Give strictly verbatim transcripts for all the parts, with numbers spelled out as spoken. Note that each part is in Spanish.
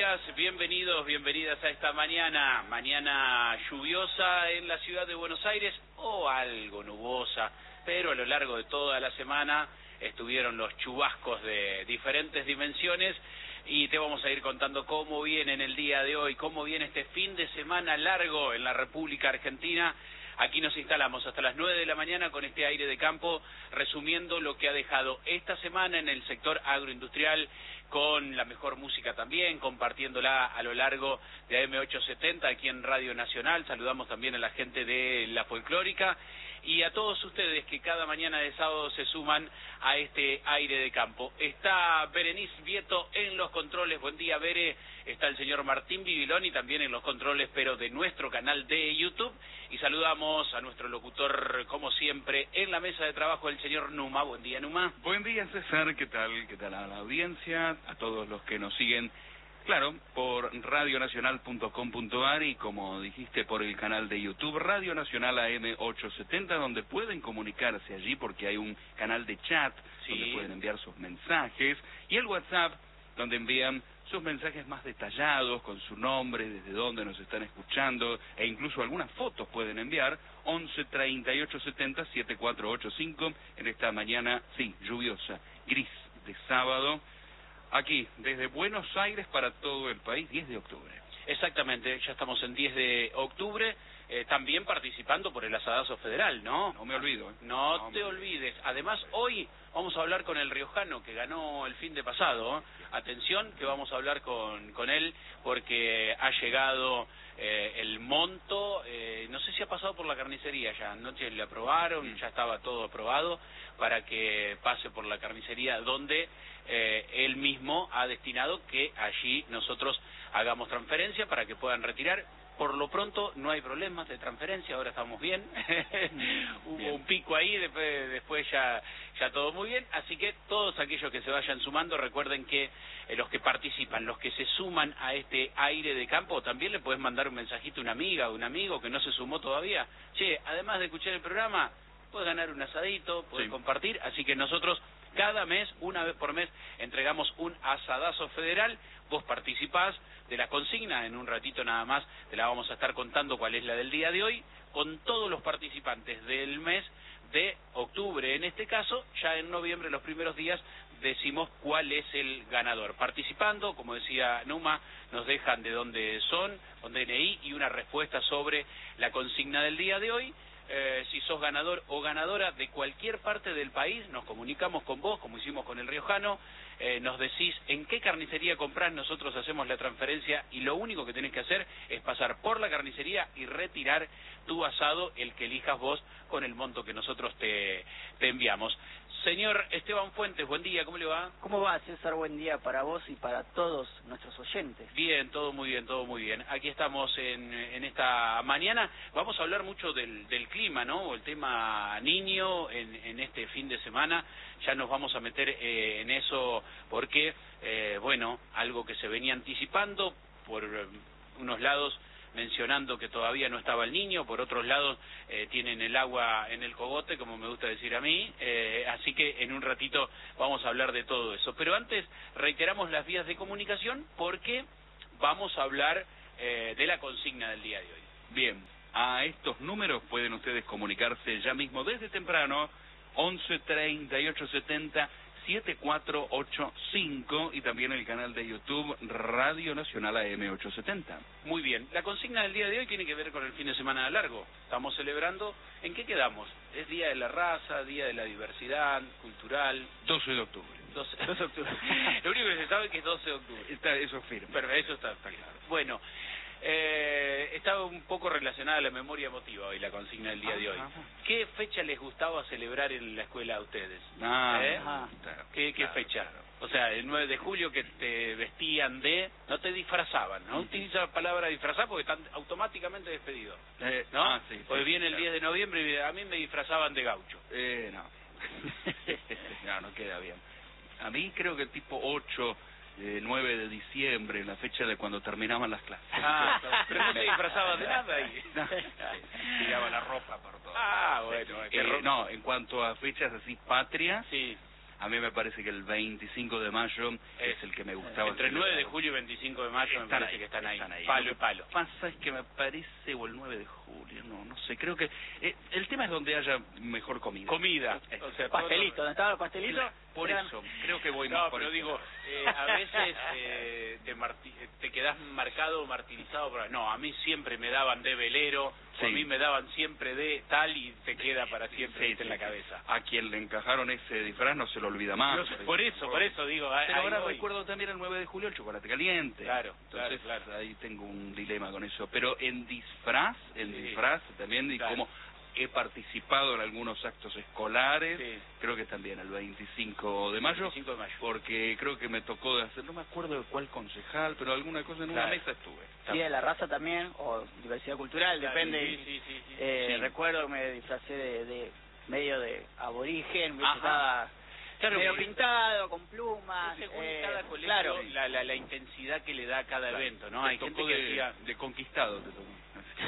días, bienvenidos, bienvenidas a esta mañana, mañana lluviosa en la ciudad de Buenos Aires o algo nubosa, pero a lo largo de toda la semana estuvieron los chubascos de diferentes dimensiones y te vamos a ir contando cómo viene en el día de hoy, cómo viene este fin de semana largo en la República Argentina. Aquí nos instalamos hasta las nueve de la mañana con este aire de campo, resumiendo lo que ha dejado esta semana en el sector agroindustrial, con la mejor música también, compartiéndola a lo largo de A M ochocientos setenta aquí en Radio Nacional. Saludamos también a la gente de La Folclórica y a todos ustedes que cada mañana de sábado se suman a este aire de campo. Está Berenice Vieto en los controles. Buen día, Bere. Está el señor Martín Bibiloni también en los controles, pero de nuestro canal de YouTube. Y saludamos a nuestro locutor, como siempre, en la mesa de trabajo, el señor Numa. Buen día, Numa. Buen día, César. ¿Qué tal? ¿Qué tal a la audiencia? A todos los que nos siguen, claro, por radio nacional punto com punto ar y, como dijiste, por el canal de YouTube Radio Nacional A M ochocientos setenta, donde pueden comunicarse allí porque hay un canal de chat, sí, donde pueden enviar sus mensajes, y el WhatsApp, donde envían sus mensajes más detallados, con su nombre, desde dónde nos están escuchando, e incluso algunas fotos pueden enviar, once treinta y ocho setenta setenta y cuatro ochenta y cinco, en esta mañana, sí, lluviosa, gris de sábado, aquí, desde Buenos Aires para todo el país, diez de octubre. Exactamente, ya estamos en diez de octubre, eh, también participando por el asadazo federal, ¿no? No me olvido. ¿eh? No, no te olvides. Además, hoy vamos a hablar con el riojano que ganó el fin de pasado. ¿eh? Atención, que vamos a hablar con, con él porque ha llegado eh, el monto, eh, no sé si ha pasado por la carnicería ya, anoche le aprobaron, mm. ya estaba todo aprobado para que pase por la carnicería donde eh, él mismo ha destinado que allí nosotros hagamos transferencia para que puedan retirar. Por lo pronto no hay problemas de transferencia, ahora estamos bien. Hubo bien. un pico ahí, después, después ya, ya todo muy bien. Así que todos aquellos que se vayan sumando, recuerden que eh, los que participan, los que se suman a este aire de campo, también le puedes mandar un mensajito a una amiga o un amigo que no se sumó todavía. Che, además de escuchar el programa, puedes ganar un asadito, puedes sí. compartir. Así que nosotros cada mes, una vez por mes, entregamos un asadazo federal. Vos participás de la consigna, en un ratito nada más te la vamos a estar contando cuál es la del día de hoy, con todos los participantes del mes de octubre. En este caso, ya en noviembre, los primeros días, decimos cuál es el ganador. Participando, como decía Numa, nos dejan de dónde son, con D N I y una respuesta sobre la consigna del día de hoy. Eh, si sos ganador o ganadora de cualquier parte del país, nos comunicamos con vos, como hicimos con el riojano, eh, nos decís en qué carnicería comprás, nosotros hacemos la transferencia y lo único que tenés que hacer es pasar por la carnicería y retirar tu asado, el que elijas vos, con el monto que nosotros te, te enviamos. Señor Esteban Fuentes, buen día, ¿cómo le va? ¿Cómo va, César? Buen día para vos y para todos nuestros oyentes. Bien, todo muy bien, todo muy bien. Aquí estamos en, en esta mañana. Vamos a hablar mucho del, del clima, ¿no? El tema niño en, en este fin de semana. Ya nos vamos a meter eh, en eso porque, eh, bueno, algo que se venía anticipando por eh, unos lados, mencionando que todavía no estaba el niño, por otros lados eh, tienen el agua en el cogote, como me gusta decir a mí, eh, así que en un ratito vamos a hablar de todo eso. Pero antes reiteramos las vías de comunicación porque vamos a hablar eh, de la consigna del día de hoy. Bien, a estos números pueden ustedes comunicarse ya mismo desde temprano, once treinta y ocho setenta setenta y cuatro ochenta y cinco y también el canal de YouTube Radio Nacional A M ochocientos setenta. Muy bien, la consigna del día de hoy tiene que ver con el fin de semana largo. Estamos celebrando, ¿en qué quedamos? Es Día de la Raza, Día de la Diversidad Cultural. doce de octubre. doce de octubre. Lo único que se sabe es que es doce de octubre. Está, eso firme. Pero eso está, está claro. Bueno, eh, estaba un poco relacionada a la memoria emotiva hoy, la consigna del día ah, de hoy. Ajá. ¿Qué fecha les gustaba celebrar en la escuela a ustedes? Ah, ¿Eh? claro, ¿Qué, qué claro, fecha? Claro. O sea, el nueve de julio que te vestían de... No te disfrazaban, no uh-huh. utiliza la palabra disfrazar porque están automáticamente despedidos. Eh, ¿No? Ah, sí, porque sí, viene claro. el diez de noviembre y a mí me disfrazaban de gaucho. Eh, no. no, no queda bien. A mí creo que tipo ocho... Eh, nueve de diciembre, la fecha de cuando terminaban las clases. Ah, pero no te disfrazabas de nada ahí. No, tiraba la ropa por todo. Ah, bueno. Eh, no, en cuanto a fechas así, patria, sí. A mí me parece que el veinticinco de mayo es, es el que me gustaba. Entre el nueve de julio y veinticinco de mayo me parece ahí, que están ahí, están ahí. palo y palo. Lo que pasa es que me parece, o el nueve de julio, no, no sé, creo que eh, el tema es donde haya mejor comida. Comida, Eh, o sea, Pastelito, ¿dónde estaban los pastelitos? Por Eran- eso, creo que voy No, más por pero eso. digo, eh, a veces eh, te, marti te quedás marcado o martirizado por... No, a mí siempre me daban de velero, Sí. o a mí me daban siempre de tal y te queda para siempre Sí, ¿viste? sí, en la sí. cabeza. A quien le encajaron ese disfraz no se lo olvida más. No sé, por eso, por eso digo, ahí Pero ahora voy. recuerdo también el nueve de julio el chocolate caliente. Claro, claro, Entonces, claro. ahí tengo un dilema con eso. Pero en disfraz, en Sí. disfraz también, y Claro. como he participado en algunos actos escolares, Sí. creo que también el veinticinco de mayo, veinticinco de mayo. porque creo que me tocó de hacer, no me acuerdo de cuál concejal, pero alguna cosa en una Claro. mesa estuve. Día de la raza también, o diversidad cultural, Claro, depende. sí, sí, sí, sí. Eh, Sí. Recuerdo que me disfracé de, de medio de aborigen, ¿viste? Ajá. Estaba Claro, medio porque- pintado, con plumas. Según eh, cada colegio, claro. la, la, la intensidad que le da a cada Claro. evento, ¿no? Te Hay gente tocó que de, hacía... de conquistado, te tocó.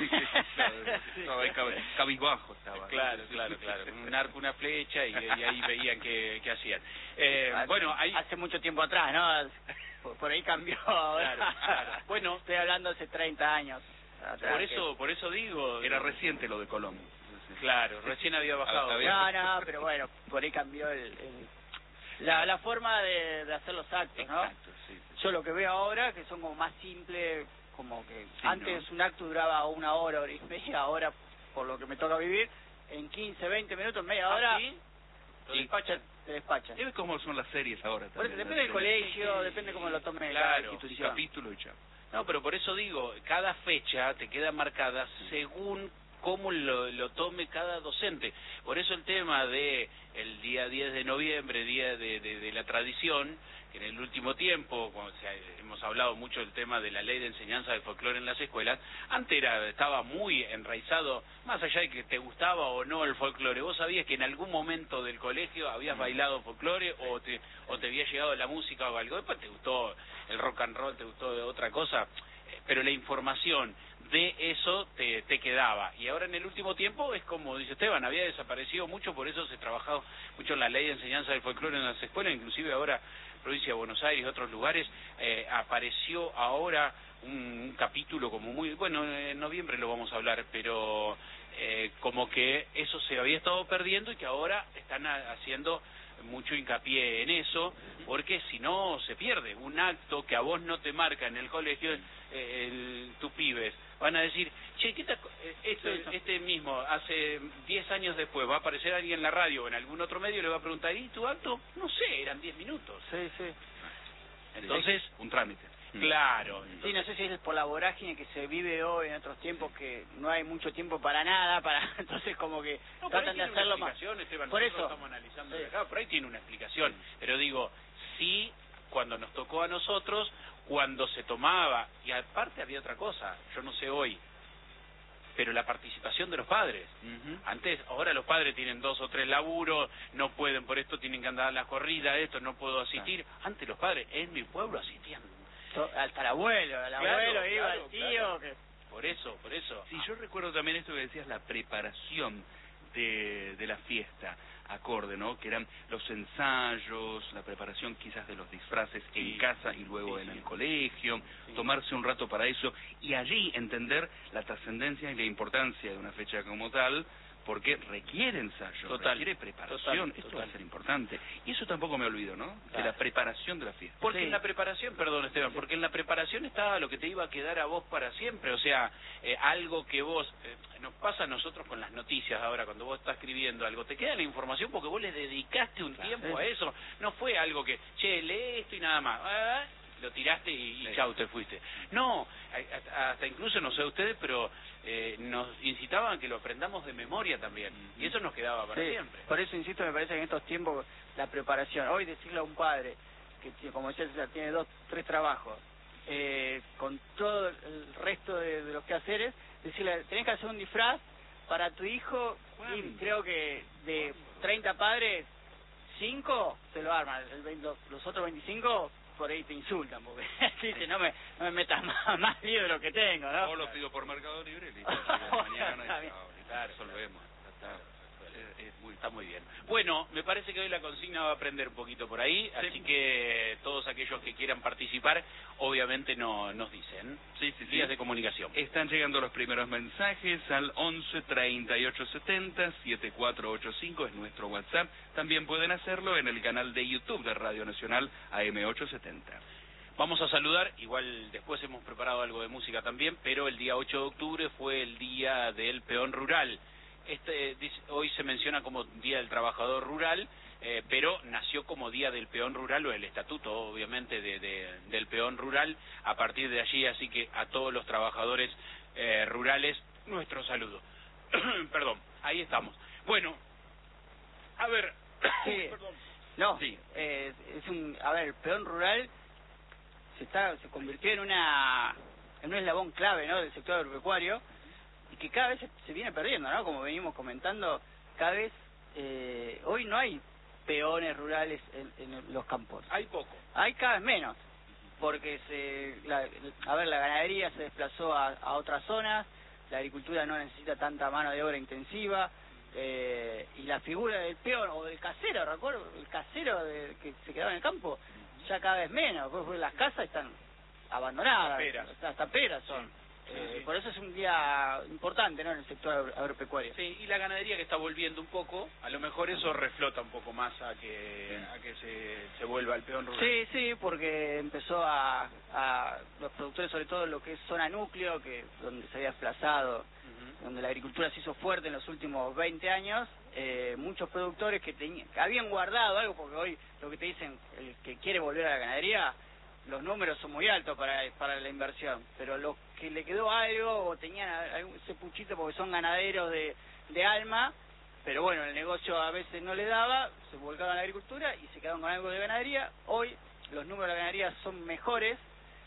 Estaba ahí cabe- cabizbajo estaba. Claro, claro, claro. Un arco, una flecha y, y ahí veían qué, qué hacían. Eh, Hace- bueno, ahí... Hace mucho tiempo atrás, ¿no? Por, por ahí cambió ahora. Claro, claro. Bueno, Estoy hablando hace treinta años. atrás, por que- eso, por eso digo... Era reciente lo de Colón. Claro, recién había bajado. Había- No, no, pero bueno, por ahí cambió el, el- la, la forma de, de hacer los actos, ¿no? Exacto, sí. sí. Yo lo que veo ahora que son como más simples, como que Sí, antes ¿no? un acto duraba una hora, hora y media, ahora por lo que me toca vivir, en quince, veinte minutos, media hora, ¿Ah, sí? Lo Sí. despachan. te despachan. ¿Sabes cómo son las series ahora Por eso, también? depende del Las colegio, sí, depende cómo lo tome claro, cada series, institución. capítulo y chao. No, pero por eso digo, cada fecha te queda marcada según cómo lo, lo tome cada docente. Por eso el tema de el día diez de noviembre, día de, de, de la tradición, que en el último tiempo, cuando se, hemos hablado mucho del tema de la ley de enseñanza del folclore en las escuelas, antes era, estaba muy enraizado, más allá de que te gustaba o no el folclore, vos sabías que en algún momento del colegio habías bailado folclore o te, o te había llegado la música o algo, después te gustó el rock and roll, te gustó otra cosa, pero la información de eso te, te quedaba. Y ahora en el último tiempo es como dice Esteban, había desaparecido mucho, por eso se ha trabajado mucho en la ley de enseñanza del folclore en las escuelas, inclusive ahora provincia de Buenos Aires y otros lugares, eh, apareció ahora un, un capítulo como muy, bueno, en noviembre lo vamos a hablar, pero eh, como que eso se había estado perdiendo y que ahora están a, haciendo mucho hincapié en eso, porque si no se pierde un acto que a vos no te marca en el colegio, eh, el, tus pibes van a decir, che, ¿qué tal? Esto, este mismo, hace diez años después, va a aparecer alguien en la radio o en algún otro medio y le va a preguntar, ¿y tu acto? No sé, eran diez minutos. Sí, sí. Entonces, un trámite. claro. Sí, no sé si es por la vorágine que se vive hoy en otros tiempos, que no hay mucho tiempo para nada, para entonces como que No, por ahí tratan de tiene una hacerlo más. explicación, Esteban, Por nosotros eso. estamos analizando Sí. de acá, por ahí tiene una explicación, pero digo, sí, cuando nos tocó a nosotros, cuando se tomaba, y aparte había otra cosa, yo no sé hoy, pero la participación de los padres. Ujú. Antes, ahora los padres tienen dos o tres laburos, no pueden, por esto tienen que andar a la corrida, esto, no puedo asistir. Antes los padres, en mi pueblo asistían. To- Hasta el abuelo, el Claro, abuelo iba, claro, el tío, claro. que... Por eso, por eso. Sí, yo recuerdo también esto que decías, la preparación de, de la fiesta, acorde, ¿no? Que eran los ensayos, la preparación quizás de los disfraces Sí, en casa y luego sí, en sí. el colegio, Sí. tomarse un rato para eso y allí entender la trascendencia y la importancia de una fecha como tal, porque requiere ensayo, Total, requiere preparación, total, esto total. va a ser importante. Y eso tampoco me olvido, ¿no? De Claro. la preparación de la fiesta. Porque Sí. en la preparación, perdón Esteban, porque en la preparación estaba lo que te iba a quedar a vos para siempre, o sea, eh, algo que vos, eh, nos pasa a nosotros con las noticias ahora, cuando vos estás escribiendo algo, te queda la información porque vos le dedicaste un Claro. tiempo a eso, no fue algo que, che, lee esto y nada más, ah, lo tiraste y, y Sí. chau, te fuiste. No, a- a- hasta incluso, no sé ustedes, pero eh, nos incitaban a que lo aprendamos de memoria también, y eso nos quedaba para Sí, siempre. por eso insisto, me parece que en estos tiempos la preparación, hoy decirle a un padre que tiene- como decía César, tiene dos, tres trabajos, eh, con todo el resto de, de los quehaceres, decirle, tenés que hacer un disfraz para tu hijo, y ¿Cuándo? creo que de treinta padres, cinco se lo arman, el veinte los otros veinticinco por ahí te insultan, porque dicen, no me, no me metas más, más lío de lo que tengo, ¿no? O lo pido por Mercado Libre y listo. Llega mañana y Está bien. chao, listo, resolvemos. Ya está. es, es muy... Está muy bien. Bueno, me parece que hoy la consigna va a aprender un poquito por ahí, sí. Así que todos aquellos que quieran participar, obviamente no, nos dicen. Sí, sí, sí. Vías de comunicación. Están llegando los primeros mensajes al once treinta y ocho setenta setenta y cuatro ochenta y cinco, es nuestro WhatsApp. También pueden hacerlo en el canal de YouTube de Radio Nacional A M ochocientos setenta. Vamos a saludar, igual después hemos preparado algo de música también, pero el día ocho de octubre fue el Día del Peón Rural. Este dice, hoy se menciona como Día del Trabajador Rural, eh, pero nació como Día del Peón Rural, o el estatuto obviamente de, de, del peón rural a partir de allí, así que a todos los trabajadores eh, rurales, nuestro saludo. Perdón, ahí estamos. Bueno, a ver... Sí. Perdón. No, sí. eh, es un... A ver, el peón rural se está se convirtió en una en un eslabón clave, ¿no?, del sector agropecuario, y que cada vez se, se viene perdiendo, ¿no? Como venimos comentando, cada vez eh, hoy no hay peones rurales en, en los campos. Hay poco. Hay cada vez menos, porque se la, a ver, la ganadería se desplazó a, a otras zonas, la agricultura no necesita tanta mano de obra intensiva, eh, y la figura del peón o del casero, recuerdo, el casero de, que se quedaba en el campo, ya cada vez menos, porque las casas están abandonadas, Taperas. hasta taperas son. Sí. Eh, Sí, sí. Por eso es un día importante, ¿no?, en el sector agro agropecuario. Sí, y la ganadería que está volviendo un poco, a lo mejor eso reflota un poco más a que a que se, se vuelva el peón rural. Sí, sí, porque empezó a, a los productores, sobre todo lo que es zona núcleo, que donde se había desplazado, uh-huh. donde la agricultura se hizo fuerte en los últimos veinte años, eh, muchos productores que, tenían, que habían guardado algo, porque hoy lo que te dicen, el que quiere volver a la ganadería, los números son muy altos para para la inversión, pero los que le quedó algo o tenían algún, ese puchito porque son ganaderos de, de alma, pero bueno, el negocio a veces no le daba, se volcaban a la agricultura y se quedaron con algo de ganadería. Hoy los números de la ganadería son mejores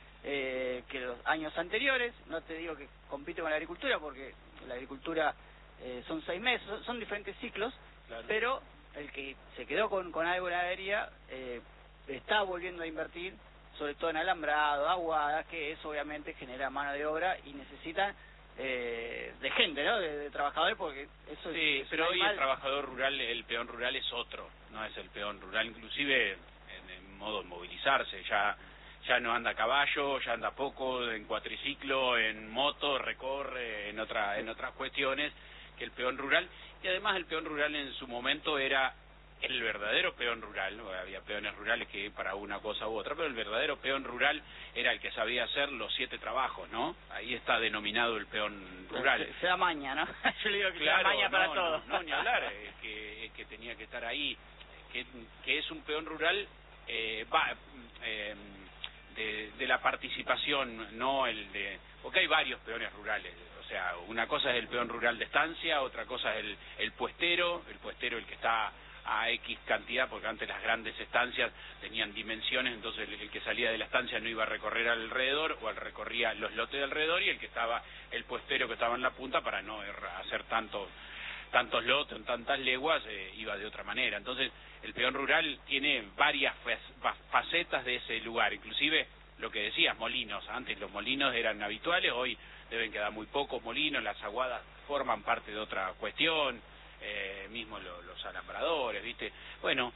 eh, que los años anteriores. No te digo que compite con la agricultura, porque la agricultura eh, son seis meses, son, son diferentes ciclos, claro. Pero el que se quedó con, con algo de ganadería eh, está volviendo a invertir, sobre todo en alambrado, aguadas, que eso obviamente genera mano de obra y necesitan eh, de gente, ¿no?, de, de trabajadores, porque eso sí, es, es pero hoy animal. el trabajador rural, el peón rural es otro, no es el peón rural, inclusive en, en modo de movilizarse, ya ya no anda a caballo, ya anda poco, en cuatriciclo, en moto, recorre, en otra en otras cuestiones que el peón rural, y además el peón rural en su momento era el verdadero peón rural, ¿no? Había peones rurales que para una cosa u otra, pero el verdadero peón rural era el que sabía hacer los siete trabajos, ¿no? Ahí está denominado el peón rural. Se, se da maña, ¿no? Yo le digo que claro, se da maña no, para no, todo. No, no, ni hablar, es que, es que tenía que estar ahí, que, que es un peón rural, eh, va, eh, de, de la participación, no el de... Porque hay varios peones rurales, o sea, una cosa es el peón rural de estancia, otra cosa es el, el puestero, el puestero el que está a X cantidad, porque antes las grandes estancias tenían dimensiones, entonces el, el que salía de la estancia no iba a recorrer alrededor, o recorría los lotes de alrededor, y el que estaba, el puestero que estaba en la punta, para no hacer tantos tantos lotes, en tantas leguas, eh, iba de otra manera. Entonces el peón rural tiene varias facetas de ese lugar, inclusive lo que decías, molinos. Antes los molinos eran habituales, hoy deben quedar muy pocos molinos, las aguadas forman parte de otra cuestión, eh, mismo lo, los alambradores, ¿viste? Bueno,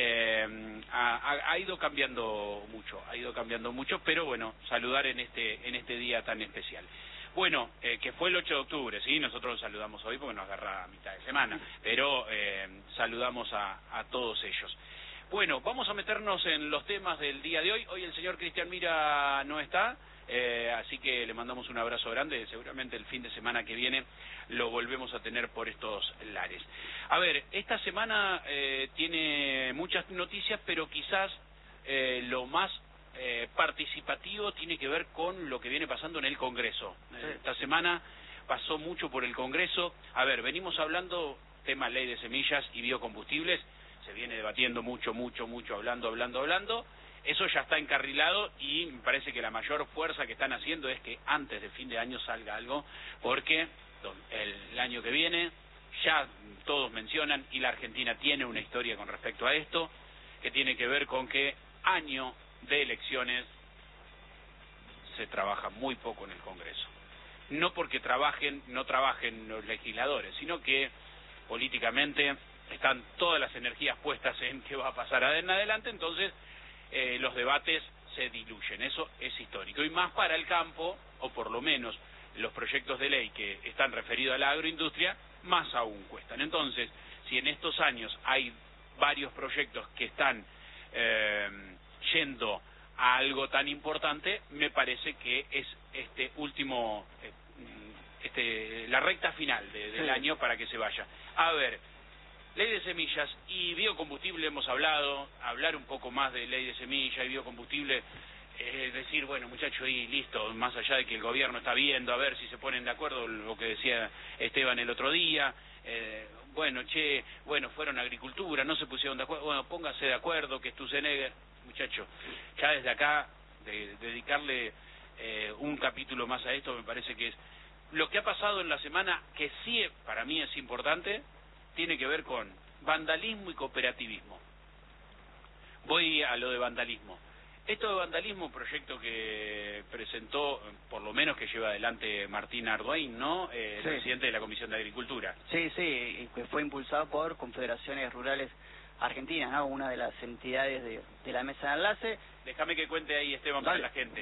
eh, ha, ha ido cambiando mucho, ha ido cambiando mucho, pero bueno, saludar en este en este día tan especial. Bueno, eh, que fue el ocho de octubre, ¿sí? Nosotros lo saludamos hoy porque nos agarra a mitad de semana, pero eh, saludamos a, a todos ellos. Bueno, vamos a meternos en los temas del día de hoy. Hoy el señor Cristian Mira no está, eh, así que le mandamos un abrazo grande. Seguramente el fin de semana que viene lo volvemos a tener por estos lares. A ver, esta semana eh, tiene muchas noticias, pero quizás eh, lo más eh, participativo tiene que ver con lo que viene pasando en el Congreso. Eh, esta semana pasó mucho por el Congreso. A ver, venimos hablando tema ley de semillas y biocombustibles. Se viene debatiendo mucho, mucho, mucho, hablando, hablando, hablando. Eso ya está encarrilado y me parece que la mayor fuerza que están haciendo es que antes de fin de año salga algo, porque el año que viene ya todos mencionan, y la Argentina tiene una historia con respecto a esto, que tiene que ver con que año de elecciones se trabaja muy poco en el Congreso. No porque trabajen, no trabajen los legisladores, sino que políticamente están todas las energías puestas en qué va a pasar en adelante, entonces eh, los debates se diluyen, eso es histórico, y más para el campo, o por lo menos los proyectos de ley que están referidos a la agroindustria, más aún cuestan. Entonces, si en estos años hay varios proyectos que están eh, yendo a algo tan importante, me parece que es este último, eh, este, la recta final de, del sí. año para que se vaya. A ver, ley de semillas y biocombustible hemos hablado, hablar un poco más de ley de semillas y biocombustible, es decir, bueno muchachos, y listo, más allá de que el gobierno está viendo a ver si se ponen de acuerdo, lo que decía Esteban el otro día, eh, bueno, che, bueno, fueron a agricultura, no se pusieron de acuerdo, bueno, pónganse de acuerdo, que Sturzenegger, muchachos, ya desde acá, de, dedicarle eh, un capítulo más a esto, me parece que es lo que ha pasado en la semana, que sí para mí es importante, tiene que ver con vandalismo y cooperativismo. Voy a lo de vandalismo. Esto de vandalismo, un proyecto que presentó, por lo menos que lleva adelante Martín Arduin, ¿no? Eh, el sí. presidente de la Comisión de Agricultura. Sí, sí, y que fue impulsado por Confederaciones Rurales Argentinas, ¿no? Una de las entidades de, de la mesa de enlace. Déjame que cuente ahí, Esteban, Dale. para la gente.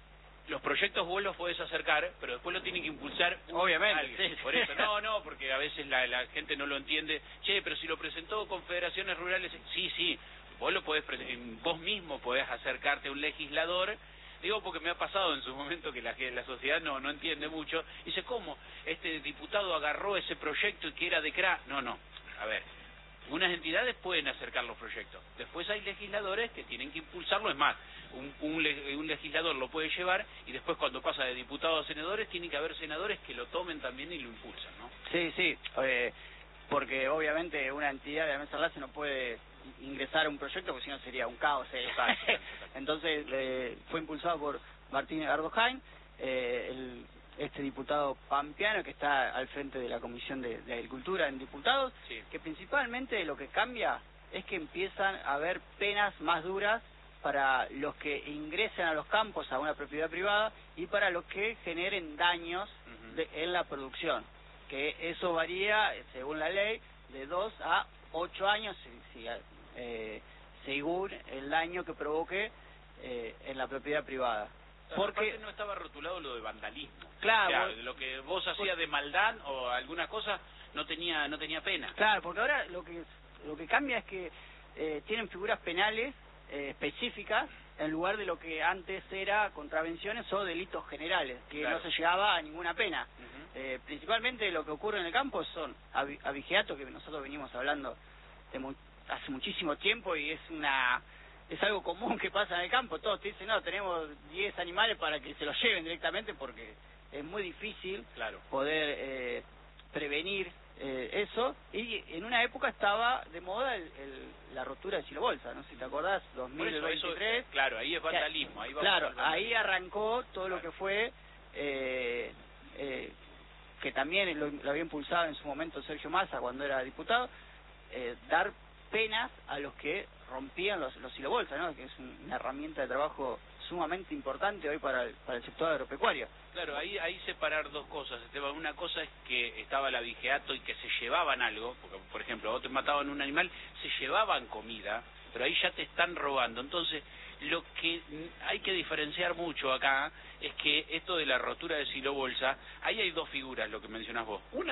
Los proyectos vos los podés acercar, pero después lo tiene que impulsar obviamente alguien. Sí. Por eso, no, no, porque a veces la, la gente no lo entiende. Che, pero si lo presentó Confederaciones Rurales, sí, sí, vos lo podés, vos mismo podés acercarte a un legislador. Digo porque me ha pasado en su momento que la, que la sociedad no, no entiende mucho. Dice, ¿cómo? Este diputado agarró ese proyecto y que era de C R A. No, no, a ver. Unas entidades pueden acercar los proyectos. Después hay legisladores que tienen que impulsarlo. Es más, un, un, un legislador lo puede llevar y después cuando pasa de diputados a senadores, tiene que haber senadores que lo tomen también y lo impulsan, ¿no? Sí, sí, eh, porque obviamente una entidad de la mesa de enlace no puede ingresar a un proyecto porque si no sería un caos. Eh. Exacto, exacto. Entonces eh, fue impulsado por Martín Ardojain, eh, el este diputado pampeano que está al frente de la Comisión de, de Agricultura en diputados, sí. que principalmente lo que cambia es que empiezan a haber penas más duras para los que ingresen a los campos a una propiedad privada y para los que generen daños uh-huh. de, en la producción, que eso varía, según la ley, de dos a ocho años, si, si, eh, según el daño que provoque eh, en la propiedad privada. Porque no estaba rotulado lo de vandalismo. Claro. O sea, lo que vos hacías de maldad o alguna cosa no tenía no tenía pena. Claro, porque ahora lo que lo que cambia es que eh, tienen figuras penales eh, específicas en lugar de lo que antes era contravenciones o delitos generales, que claro. no se llegaba a ninguna pena. Uh-huh. eh, principalmente lo que ocurre en el campo son ab- abigeatos, que nosotros venimos hablando de mu- hace muchísimo tiempo y es una... es algo común que pasa en el campo. Todos te dicen, no, tenemos diez animales para que se los lleven directamente porque es muy difícil claro. poder eh, prevenir eh, eso. Y en una época estaba de moda el, el, la rotura de silobolsa, no sé si te acordás, dos mil veintitrés. Eso, claro, ahí es vandalismo. Ahí claro, vandalismo. ahí arrancó todo claro. lo que fue, eh, eh, que también lo, lo había impulsado en su momento Sergio Massa cuando era diputado, eh, dar penas a los que rompían los, los silobolsas, ¿no? Que es un, una herramienta de trabajo sumamente importante hoy para el, para el sector agropecuario. Claro, ahí ahí separar dos cosas, Esteban. Una cosa es que estaba el abigeato y que se llevaban algo, porque por ejemplo, vos te mataban un animal, se llevaban comida, pero ahí ya te están robando. Entonces, lo que hay que diferenciar mucho acá es que esto de la rotura de silobolsa, ahí hay dos figuras, lo que mencionás vos. Una